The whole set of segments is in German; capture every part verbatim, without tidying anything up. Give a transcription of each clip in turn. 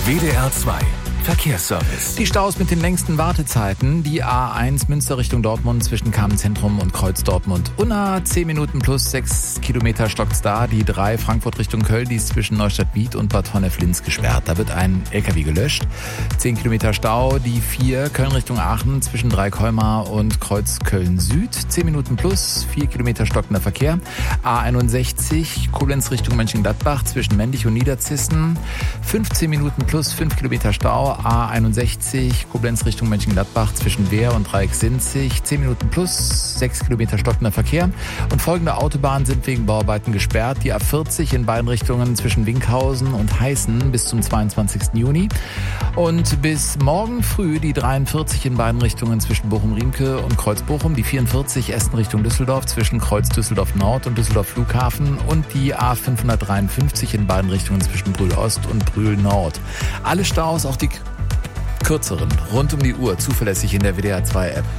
W D R zwei Verkehrsservice. Die Staus mit den längsten Wartezeiten. Die A eins Münster Richtung Dortmund zwischen Kamen-Zentrum und Kreuz Dortmund-Unna. zehn Minuten plus sechs Kilometer stockt's da. Die drei Frankfurt Richtung Köln, die ist zwischen Neustadt-Biet und Bad Honnef-Linz gesperrt. Da wird ein L K W gelöscht. zehn Kilometer Stau. Die vier Köln Richtung Aachen zwischen Dreikolmar und Kreuz Köln-Süd. zehn Minuten plus vier Kilometer stockender Verkehr. A einundsechzig Koblenz Richtung Mönchengladbach zwischen Mendig und Niederzissen. fünfzehn Minuten plus fünf Kilometer Stau. A einundsechzig Koblenz Richtung Mönchengladbach zwischen Wehr und Dreieck-Sinzig. zehn Minuten plus sechs Kilometer stockender Verkehr. Und folgende Autobahnen sind wegen Bauarbeiten gesperrt. Die A vierzig in beiden Richtungen zwischen Winkhausen und Heißen bis zum zweiundzwanzigsten Juni. Und bis morgen früh die dreiundvierzig in beiden Richtungen zwischen Bochum-Riemke und Kreuz-Bochum. Die vierundvierzig Essen Richtung Düsseldorf zwischen Kreuz Düsseldorf-Nord und Düsseldorf-Flughafen. Und die A fünfhundertdreiundfünfzig in beiden Richtungen zwischen Brühl-Ost und Brühl-Nord. Alle Staus, auch die kürzeren, rund um die Uhr, zuverlässig in der W D R zwei App.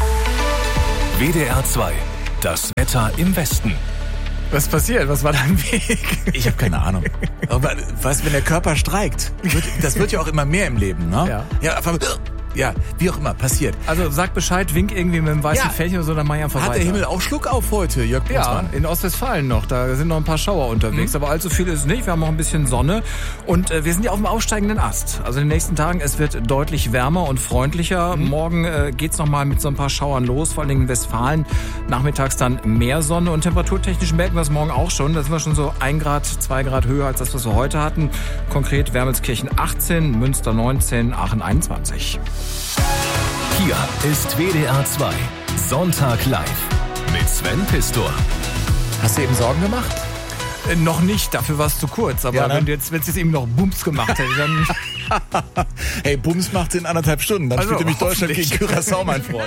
W D R zwei, das Wetter im Westen. Was passiert? Was war dein Weg? Ich habe keine Ahnung. Aber was, wenn der Körper streikt? Das wird ja auch immer mehr im Leben, ne? Ja. Ja, einfach, ja, wie auch immer, passiert. Also sag Bescheid, wink irgendwie mit dem weißen Ja. Fällchen oder so, dann mach ich einfach Hat weiter. der Himmel auch Schluck auf heute, Jörg Ja, Bosmann? in Ostwestfalen noch. Da sind noch ein paar Schauer unterwegs. Mhm. Aber allzu viel ist es nicht. Wir haben noch ein bisschen Sonne. Und äh, wir sind ja auf dem aufsteigenden Ast. Also in den nächsten Tagen, es wird deutlich wärmer und freundlicher. Mhm. Morgen äh, geht's noch mal mit so ein paar Schauern los, vor allen Dingen in Westfalen. Nachmittags dann mehr Sonne. Und temperaturtechnisch merken wir es morgen auch schon. Da sind wir schon so ein Grad, zwei Grad höher als das, was wir heute hatten. Konkret Wermelskirchen achtzehn, Münster neunzehn, Aachen einundzwanzig. Hier ist W D R zwei Sonntag live mit Sven Pistor. Hast du eben Sorgen gemacht? Äh, noch nicht, dafür war es zu kurz. Aber Ja, ne? wenn du jetzt, wenn es jetzt eben noch Bums gemacht hätte, dann... Hey, Bums macht's in anderthalb Stunden. Dann Also, spielt nämlich Deutschland hoffentlich. gegen Curaçao, mein Freund.